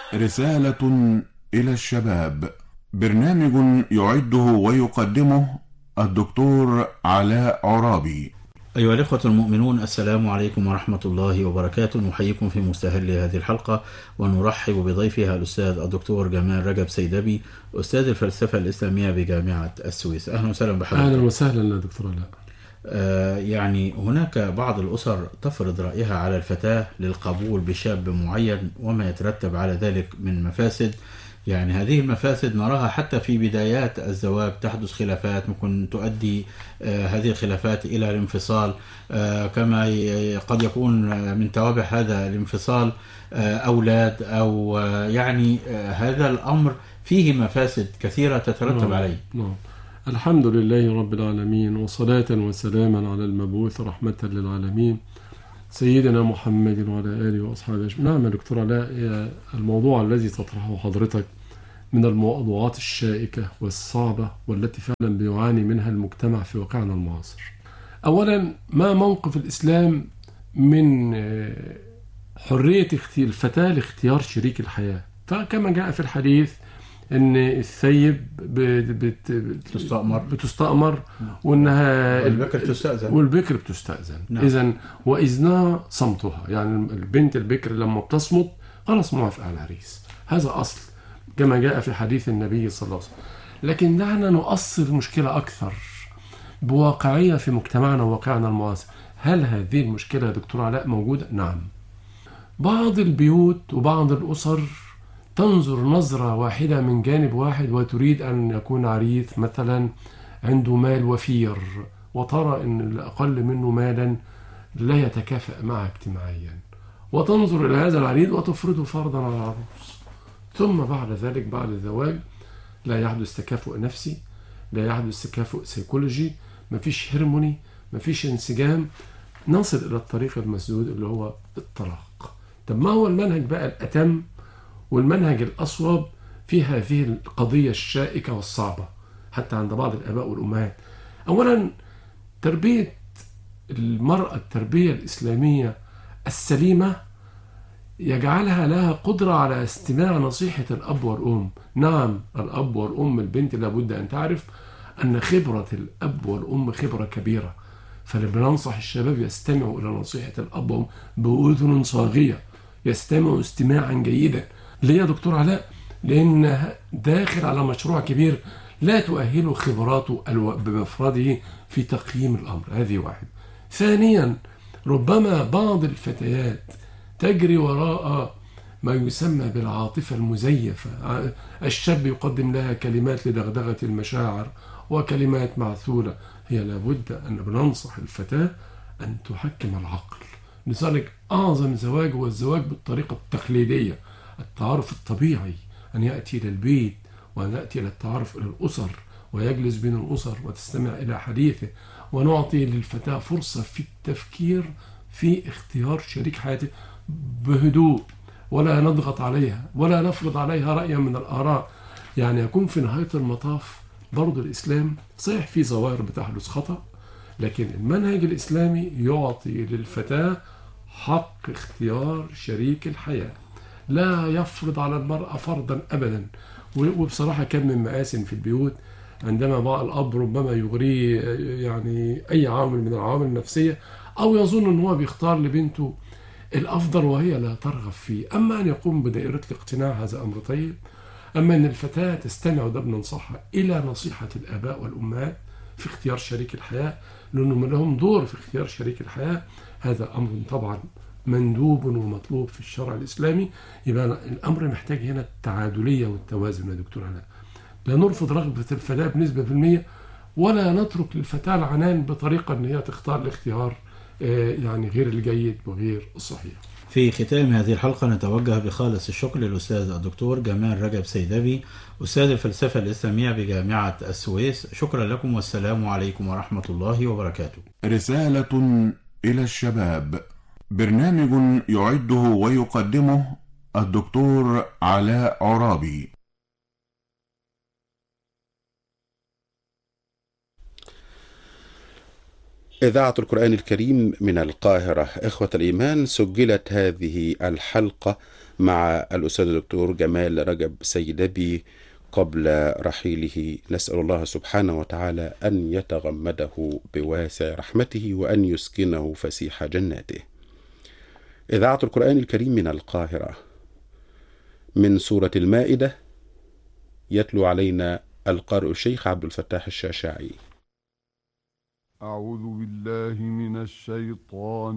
رسالة إلى الشباب. برنامج يعده ويقدمه الدكتور علاء عرابي. أيها الإخوة المؤمنون، السلام عليكم ورحمة الله وبركاته. نحييكم في مستهل هذه الحلقة ونرحب بضيفها الأستاذ الدكتور جمال رجب سيدبي، أستاذ الفلسفة الإسلامية بجامعة السويس. أهلا وسهلا بحضرتك. أهلا وسهلا يا دكتور علاء. يعني هناك بعض الأسر تفرض رأيها على الفتاة للقبول بشاب معين وما يترتب على ذلك من مفاسد. يعني هذه المفاسد نراها حتى في بدايات الزواج، تحدث خلافات ممكن تؤدي هذه الخلافات إلى الانفصال. كما قد يكون من توابع هذا الانفصال أولاد أو يعني هذا الأمر فيه مفاسد كثيرة تترتب عليه. نعم. الحمد لله رب العالمين، وصلاة وسلاما على المبعوث رحمة للعالمين سيدنا محمد وعلى آله وأصحابه. نعم يا دكتور علاء، الموضوع الذي تطرحه حضرتك من الموضوعات الشائكة والصعبة والتي فعلا بيعاني منها المجتمع في واقعنا المعاصر. أولا، ما موقف الإسلام من حرية الفتاة لاختيار شريك الحياة؟ فكما جاء في الحديث ان الثيب بتستأمر وانها والبكر بتستأذن. نعم. اذا واذنها صمتها، يعني البنت البكر لما بتصمت خلاص موافقة على العريس. هذا اصل كما جاء في حديث النبي صلى الله عليه وسلم. لكن دعنا نؤصل المشكلة اكثر بواقعية في مجتمعنا وواقعنا المعاصر. هل هذه المشكلة يا دكتور علاء موجودة؟ نعم. بعض البيوت وبعض الأسر تنظر نظرة واحدة من جانب واحد وتريد أن يكون عريس مثلا عنده مال وفير، وترى أن الأقل منه مالا لا يتكافئ معه اجتماعيا، وتنظر إلى هذا العريس وتفرضه فرضا على العروس. ثم بعد ذلك بعد الزواج لا يحدث تكافؤ نفسي، لا يحدث تكافؤ سيكولوجي، مفيش هرموني، مفيش انسجام، نصل إلى الطريق المسدود اللي هو الطلاق. طب ما هو المنهج بقى الأتم والمنهج الأصوب في هذه القضية الشائكة والصعبة حتى عند بعض الآباء والأمهات؟ أولا، تربية المرأة التربية الإسلامية السليمة يجعلها لها قدرة على استماع نصيحة الأب والأم. نعم، الأب والأم، البنت لابد أن تعرف أن خبرة الأب والأم خبرة كبيرة، فلننصح الشباب يستمعوا إلى نصيحة الأب والأم بأذن صاغية، يستمعوا استماعا جيدا. ليه يا دكتور علاء؟ لأن داخل على مشروع كبير لا تؤهله خبراته بمفرده في تقييم الأمر. هذه واحد. ثانيا، ربما بعض الفتيات تجري وراء ما يسمى بالعاطفة المزيفة. الشاب يقدم لها كلمات لدغدغة المشاعر وكلمات معثولة. هي لابد أن بننصح الفتاة أن تحكم العقل. لذلك أعظم زواج هو الزواج بالطريقة التقليدية، التعارف الطبيعي، أن يأتي إلى البيت وأن يأتي إلى التعارف إلى الأسر ويجلس بين الأسر وتستمع إلى حديثه، ونعطي للفتاة فرصة في التفكير في اختيار شريك حياته بهدوء، ولا نضغط عليها ولا نفرض عليها رأيا من الآراء. يعني يكون في نهاية المطاف برضو الإسلام صحيح في ظواهر بتحدث خطأ، لكن المنهج الإسلامي يعطي للفتاة حق اختيار شريك الحياة، لا يفرض على المرأة فرضا أبدا. وبصراحة كان من مآسٍ في البيوت عندما بقى الأب ربما يغريه يعني أي عامل من العوامل النفسية، أو يظن أن هو بيختار لبنته الأفضل وهي لا ترغب فيه. أما أن يقوم بدائرة الاقتناع هذا أمر طيب، أما أن الفتاة تستمع، وده بننصحها، إلى نصيحة الآباء والأمهات في اختيار شريك الحياة، لأنهم لهم دور في اختيار شريك الحياة. هذا أمر طبعا مندوب ومطلوب في الشرع الإسلامي. يبقى الأمر محتاج هنا التعادلية والتوازن يا دكتور علاء. لا نرفض رغبة الفتاة بنسبة في المية، ولا نترك للفتاة العنان بطريقة أن هي تختار الاختيار يعني غير الجيد وغير الصحيح. في ختام هذه الحلقة نتوجه بخالص الشكر للأستاذ الدكتور جمال رجب سيدبي، أستاذ الفلسفة الإسلامية بجامعة السويس. شكرا لكم والسلام عليكم ورحمة الله وبركاته. رسالة إلى الشباب. برنامج يعده ويقدمه الدكتور علاء عرابي. إذاعة القرآن الكريم من القاهرة. إخوة الإيمان، سجلت هذه الحلقة مع الأستاذ الدكتور جمال رجب سيدبي قبل رحيله. نسأل الله سبحانه وتعالى أن يتغمده بواسع رحمته وأن يسكنه فسيح جناته. إذاعة القرآن الكريم من القاهرة. من سورة المائدة يتلو علينا القارئ الشيخ عبد الفتاح الشاشاعي. أعوذ بالله من الشيطان